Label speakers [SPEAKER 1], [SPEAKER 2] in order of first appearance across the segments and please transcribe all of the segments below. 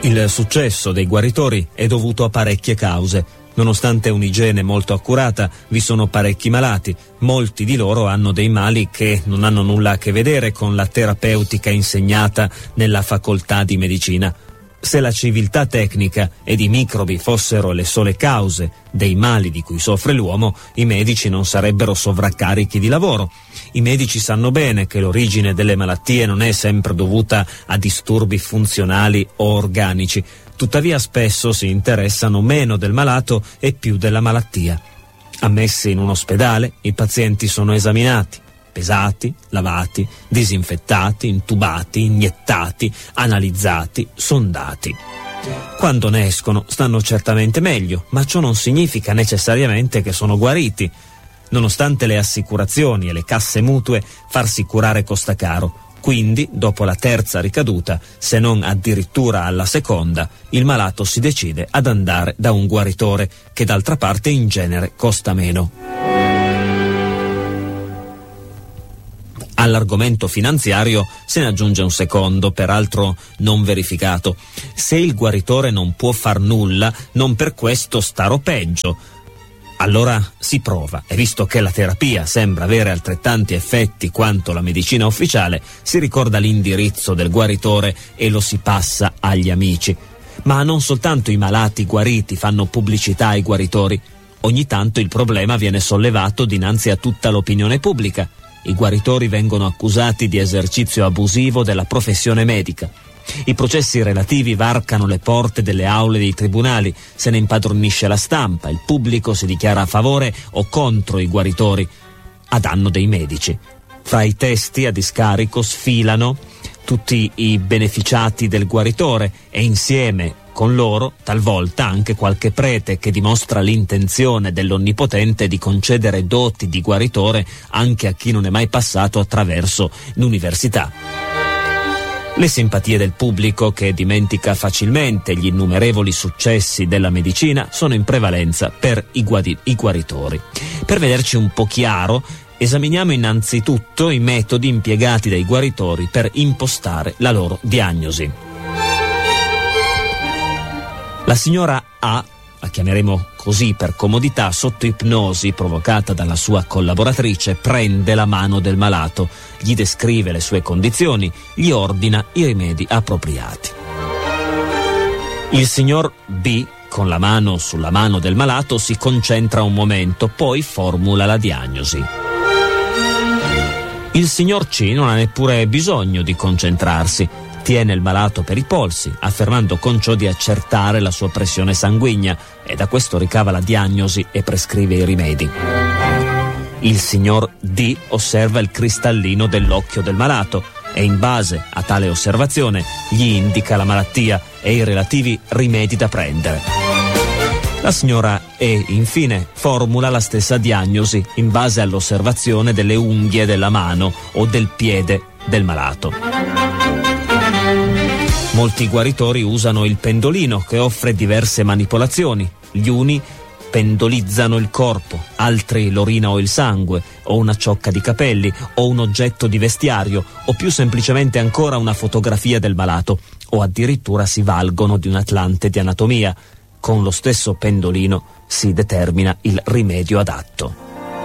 [SPEAKER 1] Il successo dei guaritori è dovuto a parecchie cause. Nonostante un'igiene molto accurata, vi sono parecchi malati. Molti di loro hanno dei mali che non hanno nulla a che vedere con la terapeutica insegnata nella facoltà di medicina. Se la civiltà tecnica ed i microbi fossero le sole cause dei mali di cui soffre l'uomo, i medici non sarebbero sovraccarichi di lavoro. I medici sanno bene che l'origine delle malattie non è sempre dovuta a disturbi funzionali o organici. Tuttavia spesso si interessano meno del malato e più della malattia. Ammessi in un ospedale, i pazienti sono esaminati, pesati, lavati, disinfettati, intubati, iniettati, analizzati, sondati. Quando ne escono stanno certamente meglio, ma ciò non significa necessariamente che sono guariti. Nonostante le assicurazioni e le casse mutue, farsi curare costa caro. Quindi, dopo la terza ricaduta, se non addirittura alla seconda, il malato si decide ad andare da un guaritore, che d'altra parte in genere costa meno. All'argomento finanziario se ne aggiunge un secondo, peraltro non verificato. Se il guaritore non può far nulla, non per questo starò peggio. Allora si prova, e visto che la terapia sembra avere altrettanti effetti quanto la medicina ufficiale, si ricorda l'indirizzo del guaritore e lo si passa agli amici. Ma non soltanto i malati guariti fanno pubblicità ai guaritori. Ogni tanto il problema viene sollevato dinanzi a tutta l'opinione pubblica. I guaritori vengono accusati di esercizio abusivo della professione medica. I processi relativi varcano le porte delle aule dei tribunali, se ne impadronisce la stampa, il pubblico si dichiara a favore o contro i guaritori, a danno dei medici. Fra i testi a discarico sfilano tutti i beneficiati del guaritore e insieme con loro talvolta anche qualche prete che dimostra l'intenzione dell'Onnipotente di concedere doti di guaritore anche a chi non è mai passato attraverso l'università. Le simpatie del pubblico, che dimentica facilmente gli innumerevoli successi della medicina, sono in prevalenza per i guaritori. Per vederci un po' chiaro, esaminiamo innanzitutto i metodi impiegati dai guaritori per impostare la loro diagnosi. La signora A, la chiameremo così per comodità, sotto ipnosi provocata dalla sua collaboratrice, prende la mano del malato, gli descrive le sue condizioni, gli ordina i rimedi appropriati. Il signor B, con la mano sulla mano del malato, si concentra un momento, poi formula la diagnosi. Il signor C non ha neppure bisogno di concentrarsi. Tiene il malato per i polsi, affermando con ciò di accertare la sua pressione sanguigna, e da questo ricava la diagnosi e prescrive i rimedi. Il signor D osserva il cristallino dell'occhio del malato e in base a tale osservazione gli indica la malattia e i relativi rimedi da prendere. La signora E, infine, formula la stessa diagnosi in base all'osservazione delle unghie della mano o del piede del malato. Molti guaritori usano il pendolino, che offre diverse manipolazioni. Gli uni pendolizzano il corpo, altri l'orina o il sangue, o una ciocca di capelli, o un oggetto di vestiario, o più semplicemente ancora una fotografia del malato, o addirittura si valgono di un atlante di anatomia. Con lo stesso pendolino si determina il rimedio adatto.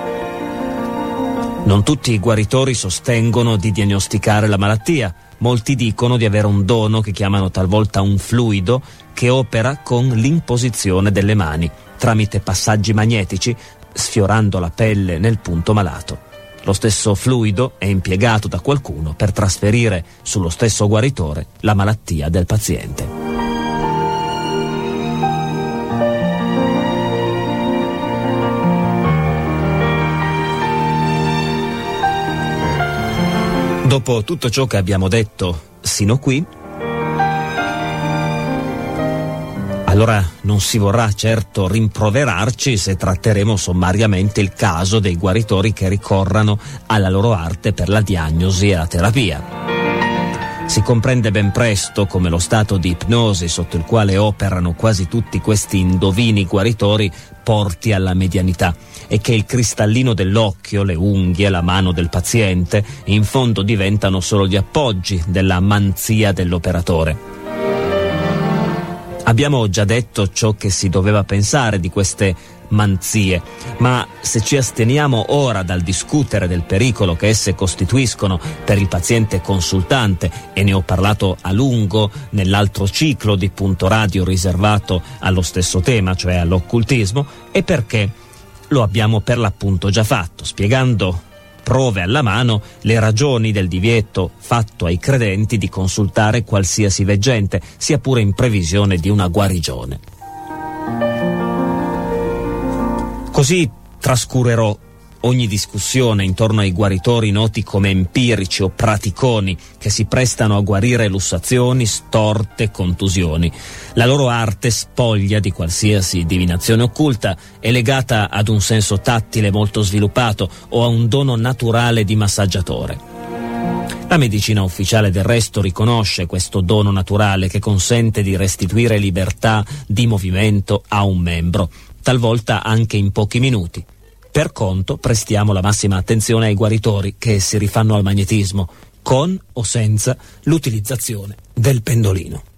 [SPEAKER 1] Non tutti i guaritori sostengono di diagnosticare la malattia. Molti dicono di avere un dono che chiamano talvolta un fluido, che opera con l'imposizione delle mani, tramite passaggi magnetici, sfiorando la pelle nel punto malato. Lo stesso fluido è impiegato da qualcuno per trasferire sullo stesso guaritore la malattia del paziente. Dopo tutto ciò che abbiamo detto sino qui, allora non si vorrà certo rimproverarci se tratteremo sommariamente il caso dei guaritori che ricorrano alla loro arte per la diagnosi e la terapia. Si comprende ben presto come lo stato di ipnosi sotto il quale operano quasi tutti questi indovini guaritori porti alla medianità, e che il cristallino dell'occhio, le unghie, la mano del paziente in fondo diventano solo gli appoggi della manzia dell'operatore. Abbiamo già detto ciò che si doveva pensare di queste manzie, ma se ci asteniamo ora dal discutere del pericolo che esse costituiscono per il paziente consultante, e ne ho parlato a lungo nell'altro ciclo di Punto Radio riservato allo stesso tema, cioè all'occultismo, è perché lo abbiamo per l'appunto già fatto, spiegando prove alla mano le ragioni del divieto fatto ai credenti di consultare qualsiasi veggente, sia pure in previsione di una guarigione. Così trascurerò ogni discussione intorno ai guaritori noti come empirici o praticoni, che si prestano a guarire lussazioni, storte, contusioni. La loro arte, spoglia di qualsiasi divinazione occulta, è legata ad un senso tattile molto sviluppato o a un dono naturale di massaggiatore. La medicina ufficiale del resto riconosce questo dono naturale che consente di restituire libertà di movimento a un membro, talvolta anche in pochi minuti. Per conto prestiamo la massima attenzione ai guaritori che si rifanno al magnetismo, con o senza l'utilizzazione del pendolino.